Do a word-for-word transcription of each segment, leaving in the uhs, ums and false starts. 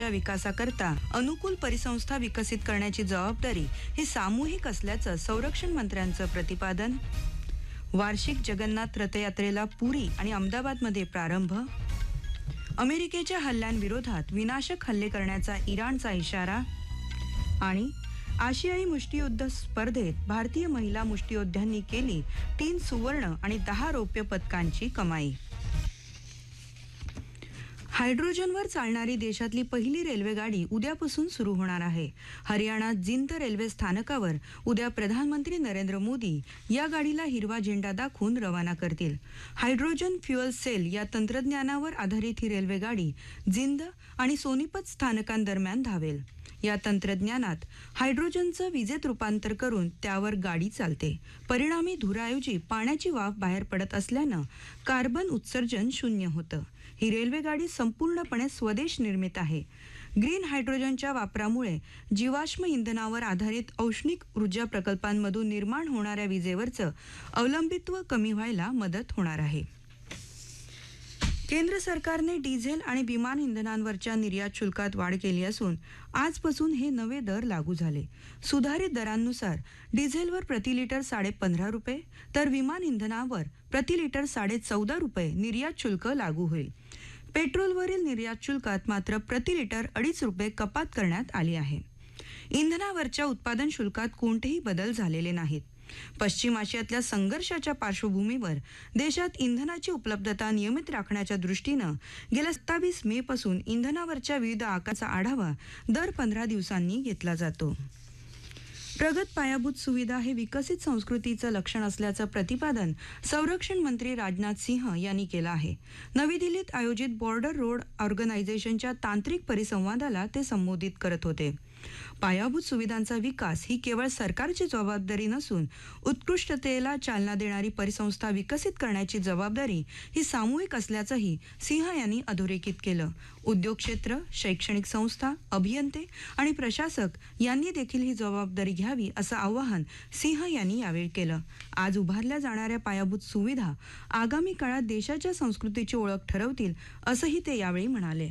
विकासाकरता अनुकूल परिसंस्था विकसित करण्याची जबाबदारी ही सामूहिक असल्याचं संरक्षण मंत्र्यांचं प्रतिपादन. वार्षिक जगन्नाथ रथयात्रेला पुरी आणि अहमदाबादमध्ये प्रारंभ. अमेरिकेच्या हल्ल्यांविरोधात विनाशक हल्ले करण्याचा इराणचा इशारा. आणि आशियाई मुष्टियुद्ध स्पर्धेत भारतीय महिला मुष्टियोद्ध्यांनी केली तीन सुवर्ण आणि दहा रौप्य पदकांची कमाई. हायड्रोजनवर चालणारी देशातली पहिली रेल्वेगाडी उद्यापासून सुरू होणार आहे. हरियाणात जिंद रेल्वे स्थानकावर उद्या प्रधानमंत्री नरेंद्र मोदी या गाडीला हिरवा झेंडा दाखवून रवाना करतील. हायड्रोजन फ्युएल सेल या तंत्रज्ञानावर आधारित ही रेल्वेगाडी जिंद आणि सोनीपत स्थानकांदरम्यान धावेल. या तंत्रज्ञानात हायड्रोजनचं विजेत रूपांतर करून त्यावर गाडी चालते. परिणामी धुराऐवजी पाण्याची वाफ बाहेर पडत असल्यानं कार्बन उत्सर्जन शून्य होतं. ही रेल्वेगाडी संपूर्णपणे स्वदेश निर्मित आहे. ग्रीन हायड्रोजनच्या वापरामुळे जीवाश्म इंधनावर आधारित औष्णिक ऊर्जा प्रकल्पांमधून निर्माण होणाऱ्या विजेवरचं अवलंबित्व कमी व्हायला मदत होणार आहे. केंद्र सरकारने डिझेल आणि विमान इंधनांवरच्या निर्यात शुल्कात वाढ केली असून आजपासून हे नवे दर लागू झाले. सुधारित दरांनुसार डिझेलवर प्रति लिटर साडे पंधरा रुपये तर विमान इंधनावर प्रति लिटर साडे चौदा रुपये निर्यात शुल्क लागू होईल. पेट्रोलवरील निर्यात शुल्कात मात्र प्रति लिटर अडीच रुपये कपात करण्यात आली आहे. इंधनावरच्या उत्पादन शुल्कात कोणतेही बदल झालेले नाहीत. पश्चिम आशियातल्या संघर्षाच्या पार्श्वभूमीवर देशात इंधनाची उपलब्धता नियमित राखण्याच्या दृष्टीनं गेल्या सत्तावीस मे पासून इंधनावरच्या विविध आकाराचा आढावा दर पंधरा दिवसांनी घेतला जातो. प्रगत पायाभूत सुविधा हे विकसित संस्कृतीचं लक्षण असल्याचं प्रतिपादन संरक्षण मंत्री राजनाथ सिंह यांनी केलं आहे. नवी दिल्लीत आयोजित बॉर्डर रोड ऑर्गनायझेशनच्या तांत्रिक परिसंवादाला ते संबोधित करत होते. पायाभूत सुविधांचा विकास ही केवळ सरकारची जबाबदारी नसून उत्कृष्टतेला चालना देणारी परिसंस्था विकसित करण्याची जबाबदारी ही सामूहिक असल्याचंही सिंह यांनी अधोरेखित केलं. उद्योग क्षेत्र, शैक्षणिक संस्था, अभियंते आणि प्रशासक यांनी देखील ही जबाबदारी घ्यावी असं आवाहन सिंह यांनी यावेळी केलं. आज उभारल्या जाणाऱ्या पायाभूत सुविधा आगामी काळात देशाच्या संस्कृतीची ओळख ठरवतील असंही ते यावेळी म्हणाले.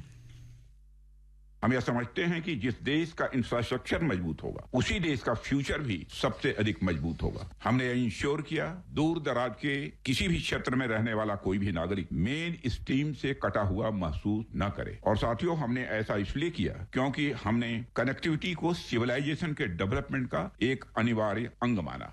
हम यह समझते हैं कि जिस देश का इंफ्रास्ट्रक्चर मजबूत होगा उसी देश का फ्यूचर भी सबसे अधिक मजबूत होगा. हमने यह इंश्योर किया दूर दराज के किसी भी क्षेत्र में रहने वाला कोई भी नागरिक मेन स्ट्रीम से कटा हुआ महसूस न करे. और साथियों, हमने ऐसा इसलिए किया क्योंकि हमने कनेक्टिविटी को सिविलाइजेशन के डेवलपमेंट का एक अनिवार्य अंग माना.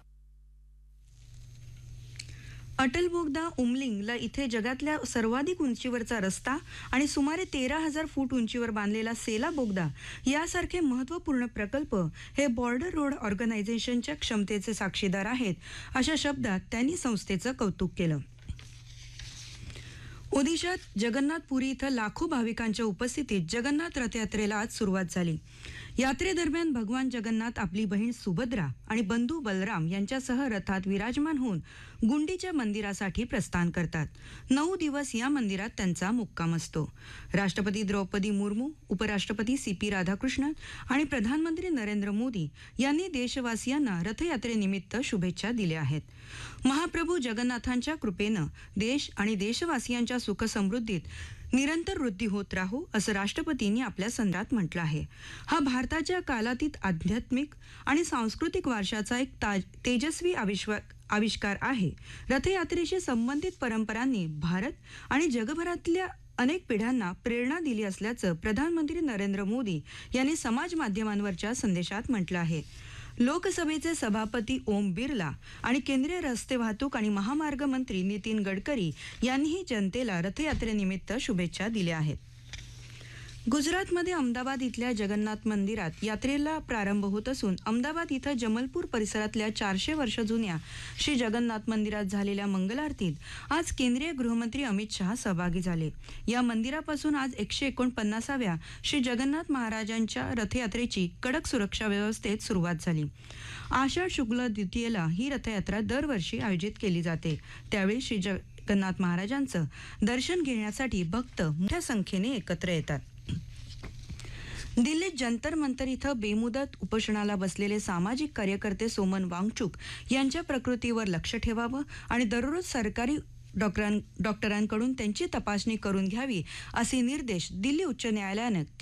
अटल बोगदा उमलिंगला इथे जगातल्या सर्वाधिक उंचीवरचा रस्ता आणि सुमारे तेरा हजार फूट उंचीवर बांधलेला सेला बोगदा यासारखे महत्त्वपूर्ण प्रकल्प हे बॉर्डर रोड ऑर्गनायझेशनच्या क्षमतेचे साक्षीदार आहेत अशा शब्दात त्यांनी संस्थेचं कौतुक केलं. ओदिशात जगन्नाथपुरी इथं लाखो भाविकांच्या उपस्थितीत जगन्नाथ रथयात्रेला आज सुरुवात झाली. यात्रेदरम्यान भगवान जगन्नाथ आपली बहीण सुभद्रा आणि बंधू बलराम यांच्यासह रथात विराजमान होऊन गुंडीच्या मंदिरासाठी प्रस्थान करतात. नऊ दिवस या मंदिरात त्यांचा मुक्काम असतो. राष्ट्रपती द्रौपदी मुर्मू, उपराष्ट्रपती सी पी राधाकृष्णन आणि प्रधानमंत्री नरेंद्र मोदी यांनी देशवासियांना रथयात्रेनिमित्त शुभेच्छा दिल्या आहेत. महाप्रभू जगन्नाथांच्या कृपेनं देश आणि देशवासियांच्या सुखसमृद्धीत निरंतर वृद्धी होत राहो असं राष्ट्रपतींनी आपल्या संदेशात म्हटलं आहे. हा भारताच्या कालातीत आध्यात्मिक आणि सांस्कृतिक वारशाचा एक तेजस्वी आविष्कार आहे. रथयात्रेशी संबंधित परंपरांनी भारत आणि जगभरातल्या अनेक पिढ्यांना प्रेरणा दिली असल्याचं प्रधानमंत्री नरेंद्र मोदी यांनी समाज माध्यमांवरच्या संदेशात म्हटलं आहे. लोकसभेचे सभापती ओम बिर्ला आणि केंद्रीय रस्ते वाहतूक आणि महामार्ग मंत्री नितीन गडकरी यांनीही जनतेला रथयात्रेनिमित्त शुभेच्छा दिल्या आहेत. गुजरातमध्ये अहमदाबाद इथल्या जगन्नाथ मंदिरात यात्रेला प्रारंभ होत असून अहमदाबाद इथं जमलपूर परिसरातल्या चारशे वर्ष जुन्या श्री जगन्नाथ मंदिरात झालेल्या मंगलारतीत आज केंद्रीय गृहमंत्री अमित शहा सहभागी झाले. या मंदिरापासून आज एकशे एकोणपन्नासाव्या श्री जगन्नाथ महाराजांच्या रथयात्रेची कडक सुरक्षा व्यवस्थेत सुरुवात झाली. आषाढ शुक्ल द्वितीयेला ही रथयात्रा दरवर्षी आयोजित केली जाते. त्यावेळी श्री जगन्नाथ महाराजांचं दर्शन घेण्यासाठी भक्त मोठ्या संख्येने एकत्र येतात. दिल्लीत जंतर मंतर इथं बेमुदत उपोषणाला बसलेले सामाजिक कार्यकर्ते सोमन वांगचुक यांच्या प्रकृतीवर लक्ष ठेवावं आणि दररोज सरकारी डॉक्टरां डॉक्टरांकडून त्यांची तपासणी करून घ्यावी असे निर्देश दिल्ली उच्च न्यायालयानं